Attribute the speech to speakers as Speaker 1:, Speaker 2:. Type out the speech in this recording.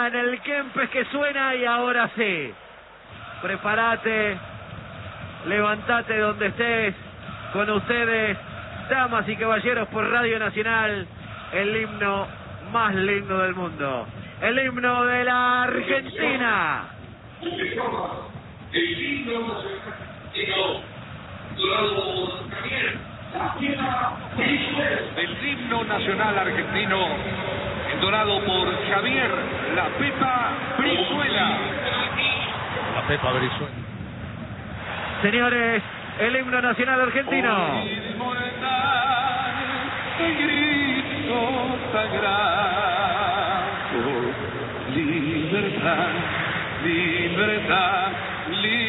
Speaker 1: suena en el Kempes, que suena, y ahora sí. Prepárate, levántate donde estés. Con ustedes, damas y caballeros, por Radio Nacional, el himno más lindo del mundo. El himno de la Argentina.
Speaker 2: El himno del himno nacional argentino, entonado por Javier La Pepa Brizuela.
Speaker 3: La Pepa Brizuela.
Speaker 1: Señores, el himno nacional argentino.
Speaker 2: El grito sagrado, libertad, libertad, libertad.